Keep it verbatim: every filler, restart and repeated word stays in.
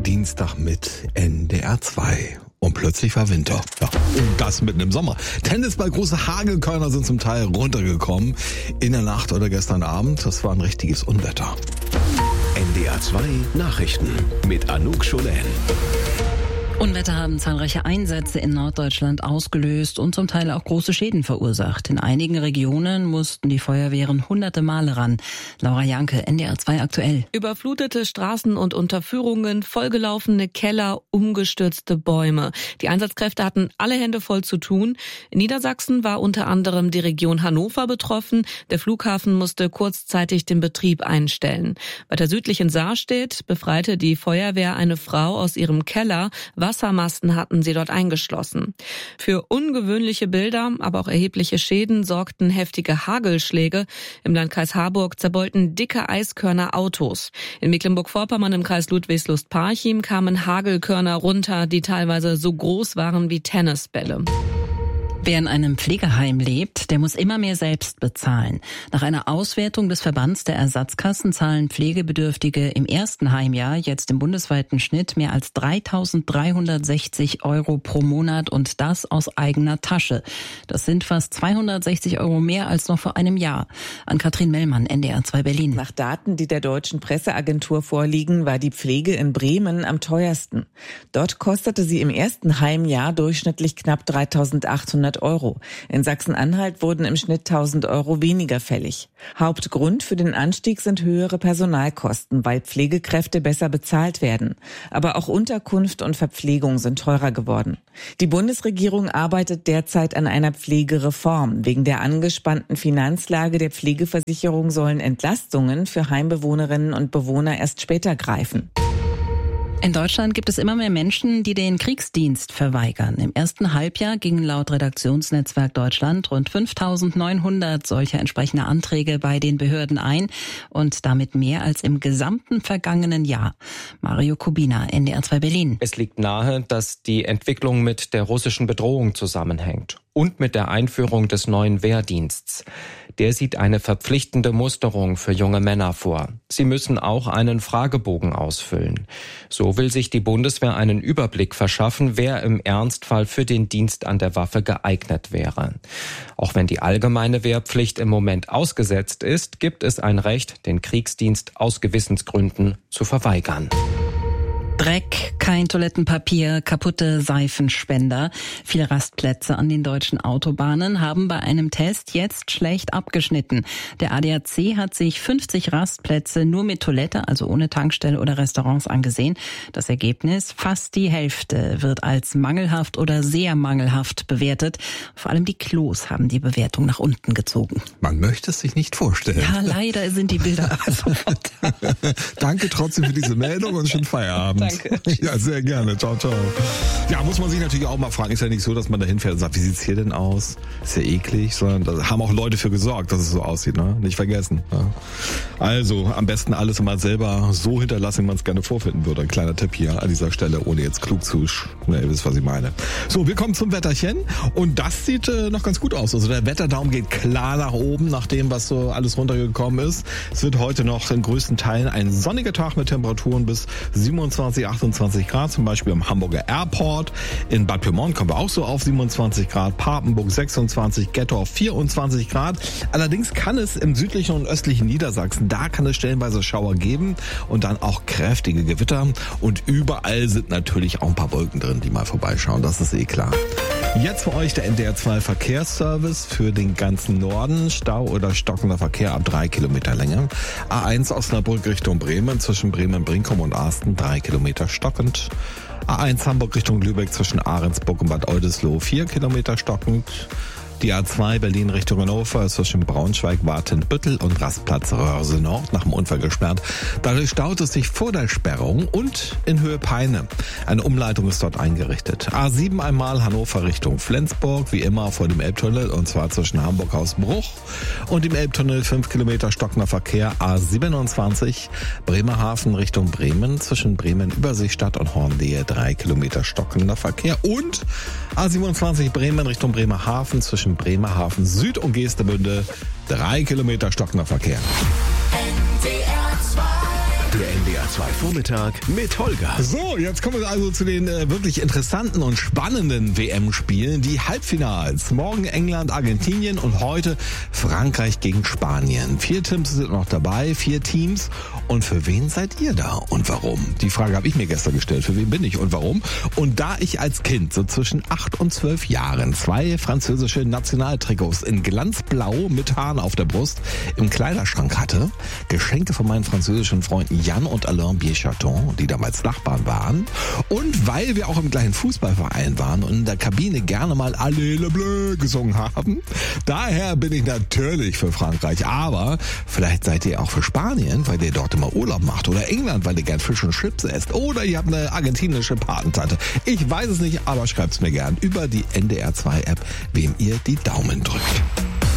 Dienstag mit N D R zwei. Und plötzlich war Winter. Ja, und das mitten im Sommer. Tennisball, große Hagelkörner sind zum Teil runtergekommen. In der Nacht oder gestern Abend. Das war ein richtiges Unwetter. N D R zwei Nachrichten mit Anouk Scholen. Unwetter haben zahlreiche Einsätze in Norddeutschland ausgelöst und zum Teil auch große Schäden verursacht. In einigen Regionen mussten die Feuerwehren hunderte Male ran. Laura Janke, N D R zwei aktuell. Überflutete Straßen und Unterführungen, vollgelaufene Keller, umgestürzte Bäume. Die Einsatzkräfte hatten alle Hände voll zu tun. In Niedersachsen war unter anderem die Region Hannover betroffen. Der Flughafen musste kurzzeitig den Betrieb einstellen. Weiter südlich in Sarstedt befreite die Feuerwehr eine Frau aus ihrem Keller. Wassermasten hatten sie dort eingeschlossen. Für ungewöhnliche Bilder, aber auch erhebliche Schäden sorgten heftige Hagelschläge. Im Landkreis Harburg zerbeulten dicke Eiskörner Autos. In Mecklenburg-Vorpommern im Kreis Ludwigslust-Parchim kamen Hagelkörner runter, die teilweise so groß waren wie Tennisbälle. Wer in einem Pflegeheim lebt, der muss immer mehr selbst bezahlen. Nach einer Auswertung des Verbands der Ersatzkassen zahlen Pflegebedürftige im ersten Heimjahr jetzt im bundesweiten Schnitt mehr als dreitausenddreihundertsechzig Euro pro Monat und das aus eigener Tasche. Das sind fast zweihundertsechzig Euro mehr als noch vor einem Jahr. Ann-Kathrin Mellmann, N D R zwei Berlin. Nach Daten, die der Deutschen Presseagentur vorliegen, war die Pflege in Bremen am teuersten. Dort kostete sie im ersten Heimjahr durchschnittlich knapp dreitausendachthundert Euro. In Sachsen-Anhalt wurden im Schnitt tausend Euro weniger fällig. Hauptgrund für den Anstieg sind höhere Personalkosten, weil Pflegekräfte besser bezahlt werden. Aber auch Unterkunft und Verpflegung sind teurer geworden. Die Bundesregierung arbeitet derzeit an einer Pflegereform. Wegen der angespannten Finanzlage der Pflegeversicherung sollen Entlastungen für Heimbewohnerinnen und Bewohner erst später greifen. In Deutschland gibt es immer mehr Menschen, die den Kriegsdienst verweigern. Im ersten Halbjahr gingen laut Redaktionsnetzwerk Deutschland rund fünftausendneunhundert solcher entsprechender Anträge bei den Behörden ein und damit mehr als im gesamten vergangenen Jahr. Mario Kubina, N D R zwei Berlin. Es liegt nahe, dass die Entwicklung mit der russischen Bedrohung zusammenhängt und mit der Einführung des neuen Wehrdiensts. Der sieht eine verpflichtende Musterung für junge Männer vor. Sie müssen auch einen Fragebogen ausfüllen. So will sich die Bundeswehr einen Überblick verschaffen, wer im Ernstfall für den Dienst an der Waffe geeignet wäre. Auch wenn die allgemeine Wehrpflicht im Moment ausgesetzt ist, gibt es ein Recht, den Kriegsdienst aus Gewissensgründen zu verweigern. Dreck, kein Toilettenpapier, kaputte Seifenspender. Viele Rastplätze an den deutschen Autobahnen haben bei einem Test jetzt schlecht abgeschnitten. Der A D A C hat sich fünfzig Rastplätze nur mit Toilette, also ohne Tankstelle oder Restaurants angesehen. Das Ergebnis, fast die Hälfte wird als mangelhaft oder sehr mangelhaft bewertet. Vor allem die Klos haben die Bewertung nach unten gezogen. Man möchte es sich nicht vorstellen. Ja, leider sind die Bilder aber sofort. Danke trotzdem für diese Meldung und schönen Feierabend. Danke. Ja, sehr gerne. Ciao, ciao. Ja, muss man sich natürlich auch mal fragen. Ist ja nicht so, dass man da hinfährt und sagt, wie sieht's hier denn aus? Ist ja eklig, sondern da haben auch Leute für gesorgt, dass es so aussieht, ne? Nicht vergessen. Ja. Also, am besten alles mal selber so hinterlassen, wie man es gerne vorfinden würde. Ein kleiner Tipp hier an dieser Stelle, ohne jetzt klug zu, ne, ihr wisst, was ich meine. So, wir kommen zum Wetterchen und das sieht äh, noch ganz gut aus. Also der Wetterdaum geht klar nach oben, nach dem, was so alles runtergekommen ist. Es wird heute noch in größten Teilen ein sonniger Tag mit Temperaturen bis siebenundzwanzig, achtundzwanzig Grad, zum Beispiel am Hamburger Airport. In Bad Pyrmont kommen wir auch so auf siebenundzwanzig Grad, Papenburg sechsundzwanzig, Gettorf vierundzwanzig Grad. Allerdings kann es im südlichen und östlichen Niedersachsen, da kann es stellenweise Schauer geben und dann auch kräftige Gewitter. Und überall sind natürlich auch ein paar Wolken drin, die mal vorbeischauen, das ist eh klar. Jetzt für euch der N D R zwei Verkehrsservice für den ganzen Norden. Stau oder stockender Verkehr ab drei Kilometer Länge. A eins Osnabrück Richtung Bremen, zwischen Bremen-Brinkum und Arsten drei Kilometer stockend. A eins Hamburg Richtung Lübeck zwischen Ahrensburg und Bad Oldesloe vier Kilometer stockend. Die A zwei Berlin Richtung Hannover ist zwischen Braunschweig, Watenbüttel und Rastplatz Röhrse Nord nach dem Unfall gesperrt. Dadurch staut es sich vor der Sperrung und in Höhe Peine. Eine Umleitung ist dort eingerichtet. A sieben einmal Hannover Richtung Flensburg, wie immer vor dem Elbtunnel, und zwar zwischen Hamburg-Hausbruch und dem Elbtunnel fünf Kilometer stockender Verkehr. A siebenundzwanzig Bremerhaven Richtung Bremen, zwischen Bremen-Überseestadt und Hornlehe drei Kilometer stockender Verkehr. Und A siebenundzwanzig Bremen Richtung Bremerhaven, zwischen Bremerhaven Süd und Geestemünde drei Kilometer stockender Verkehr. Der N D R R zwei Vormittag mit Holger. So, jetzt kommen wir also zu den äh, wirklich interessanten und spannenden W M-Spielen. Die Halbfinals. Morgen England, Argentinien und heute Frankreich gegen Spanien. Vier Teams sind noch dabei, vier Teams. Und für wen seid ihr da und warum? Die Frage habe ich mir gestern gestellt. Für wen bin ich und warum? Und da ich als Kind so zwischen acht und zwölf Jahren zwei französische Nationaltrikots in Glanzblau mit Haaren auf der Brust im Kleiderschrank hatte, Geschenke von meinen französischen Freunden Jan und Alain Bierchaton, die damals Nachbarn waren, und weil wir auch im gleichen Fußballverein waren und in der Kabine gerne mal Allez le Bleu gesungen haben, daher bin ich natürlich für Frankreich. Aber vielleicht seid ihr auch für Spanien, weil ihr dort immer Urlaub macht, oder England, weil ihr gern Fisch und Chips esst, oder ihr habt eine argentinische Patentante. Ich weiß es nicht, aber schreibt's mir gern über die N D R zwei App, wem ihr die Daumen drückt.